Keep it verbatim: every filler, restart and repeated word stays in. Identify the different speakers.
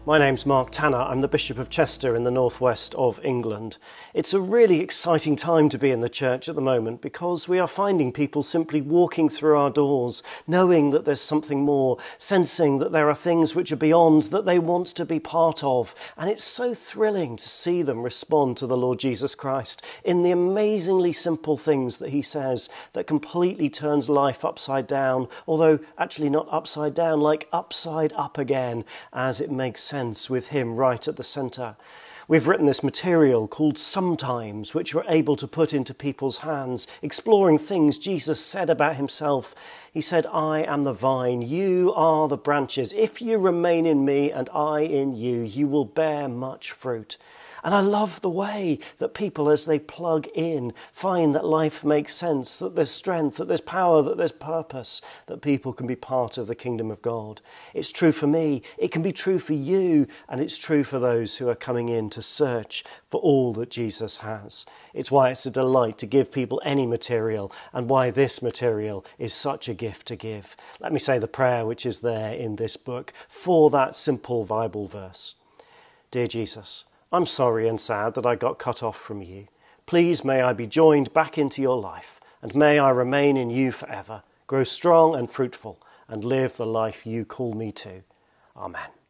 Speaker 1: My name's Mark Tanner. I'm the Bishop of Chester in the northwest of England. It's a really exciting time to be in the church at the moment because we are finding people simply walking through our doors, knowing that there's something more, sensing that there are things which are beyond that they want to be part of. And it's so thrilling to see them respond to the Lord Jesus Christ in the amazingly simple things that he says that completely turns life upside down, although actually not upside down, like upside up again, as it makes sense. Sense with him right at the centre. We've written this material called Sometimes, which we're able to put into people's hands, exploring things Jesus said about himself. He said, I am the vine, you are the branches. If you remain in me and I in you, you will bear much fruit. And I love the way that people, as they plug in, find that life makes sense, that there's strength, that there's power, that there's purpose, that people can be part of the kingdom of God. It's true for me, it can be true for you, and it's true for those who are coming in to search for all that Jesus has. It's why it's a delight to give people any material, and why this material is such a gift to give. Let me say the prayer which is there in this book for that simple Bible verse. Dear Jesus, I'm sorry and sad that I got cut off from you. Please may I be joined back into your life, and may I remain in you forever, grow strong and fruitful, and live the life you call me to. Amen.